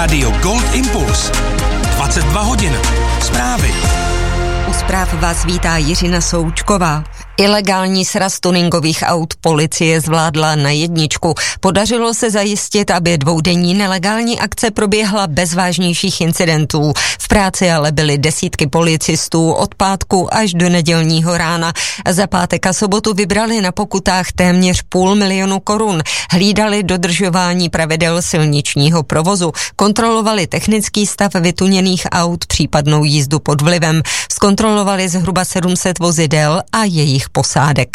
Rádio Gold Impuls. 22 hodin. Zprávy. U zpráv vás vítá Jiřina Součková. Ilegální sraz tuningových aut policie zvládla na jedničku. Podařilo se zajistit, aby dvoudenní nelegální akce proběhla bez vážnějších incidentů. V práci ale byly desítky policistů od pátku až do nedělního rána. Za pátek a sobotu vybrali na pokutách téměř 500 000 korun. Hlídali dodržování pravidel silničního provozu. Kontrolovali technický stav vytuněných aut, případnou jízdu pod vlivem. Zkontrolovali zhruba 700 vozidel a jejich posádek.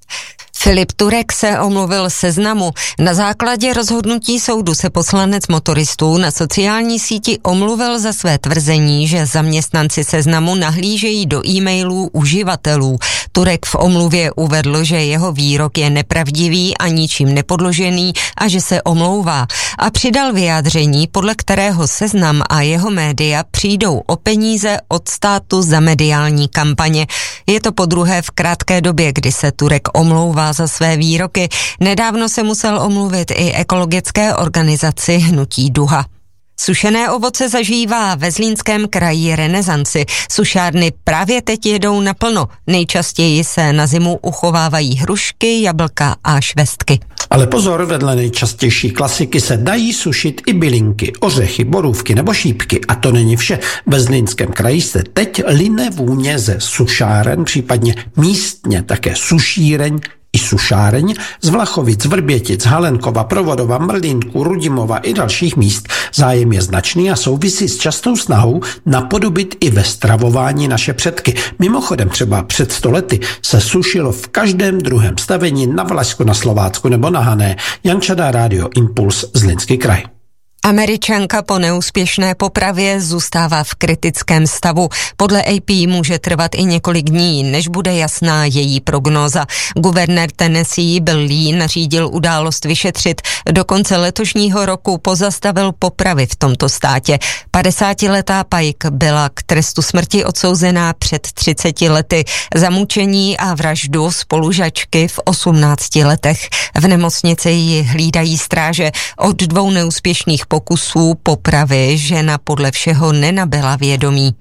Filip Turek se omluvil Seznamu. Na základě rozhodnutí soudu se poslanec motoristů na sociální síti omluvil za své tvrzení, že zaměstnanci Seznamu nahlížejí do e-mailů uživatelů. Turek v omluvě uvedl, že jeho výrok je nepravdivý a ničím nepodložený a že se omlouvá. A přidal vyjádření, podle kterého Seznam a jeho média přijdou o peníze od státu za mediální kampaně. Je to podruhé v krátké době, kdy se Turek omlouvá za své výroky. Nedávno se musel omluvit i ekologické organizaci Hnutí Duha. Sušené ovoce zažívá ve Zlínském kraji renesanci. Sušárny právě teď jedou naplno. Nejčastěji se na zimu uchovávají hrušky, jablka a švestky. Ale pozor, vedle nejčastější klasiky se dají sušit i bylinky, ořechy, borůvky nebo šípky. A to není vše. Ve Zlínském kraji se teď line vůně ze sušáren, případně místně také sušíreň i sušáreň z Vlachovic, Vrbětic, Halenkova, Provodova, Mrlínku, Rudimova i dalších míst. Zájem je značný a souvisí s častou snahou napodobit i ve stravování naše předky. Mimochodem třeba před 100 lety se sušilo v každém druhém stavení na Valašsku, na Slovácku nebo na Hané. Jan Čada, Rádio Impuls, Zlínský kraj. Američanka po neúspěšné popravě zůstává v kritickém stavu. Podle AP může trvat i několik dní, než bude jasná její prognóza. Guvernér Tennessee Bill Lee nařídil událost vyšetřit. Do konce letošního roku pozastavil popravy v tomto státě. 50letá Pike byla k trestu smrti odsouzená před 30 lety za mučení a vraždu spolužačky v 18 letech. V nemocnici ji hlídají stráže. Od 2 neúspěšných pokusů popravy žena podle všeho nenabyla vědomí.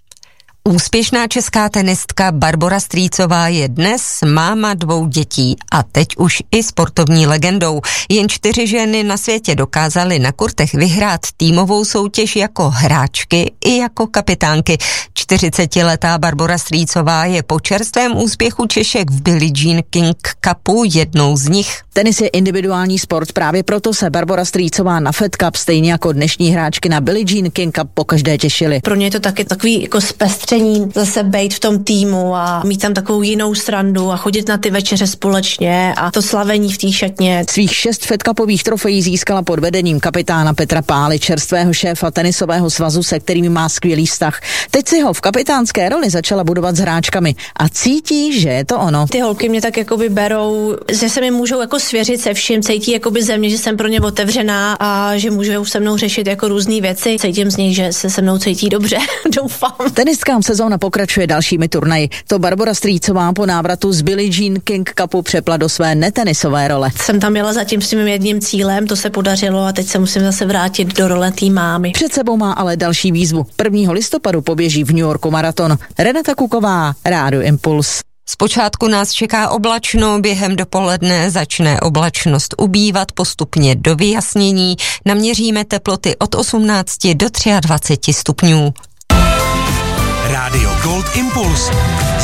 Úspěšná česká tenistka Barbora Strýcová je dnes máma 2 dětí a teď už i sportovní legendou. Jen 4 ženy na světě dokázaly na kurtech vyhrát týmovou soutěž jako hráčky i jako kapitánky. 40letá Barbora Strýcová je po čerstvém úspěchu Češek v Billie Jean King Cupu jednou z nich. Tenis je individuální sport, právě proto se Barbora Strýcová na Fed Cup stejně jako dnešní hráčky na Billie Jean King Cup pokaždé těšily. Pro mě je to taky takový jako zpestření, zase bejt v tom týmu a mít tam takovou jinou srandu a chodit na ty večeře společně a to slavení v té šatně. Svých 6 Fed Cupových trofejí získala pod vedením kapitána Petra Pály, čerstvého šéfa tenisového svazu, se kterým má skvělý vztah. Teď si ho v kapitánské roli začala budovat s hráčkami a cítí, že je to ono. Ty holky mě tak jakoby berou, že se mi můžou jako svěřit se vším, cítí jakoby ze mě, že jsem pro ně otevřená a že můžou se mnou řešit jako různé věci. Cítím z nich, že se mnou cítí dobře, doufám. Tenistkám sezóna pokračuje dalšími turnaji. To Barbora Strýcová po návratu z Billie Jean King Cupu přepla do své netenisové role. Jsem tam jela zatím s tím jedním cílem, to se podařilo a teď se musím zase vrátit do role té mámy. Před sebou má ale další výzvu. 1. listopadu poběží v New Yorku maraton. Renata Kuková, Rádio Impuls. Zpočátku nás čeká oblačno, během dopoledne začne oblačnost ubývat postupně do vyjasnění. Naměříme teploty od 18 do 23 stupňů. Rádio Gold Impuls.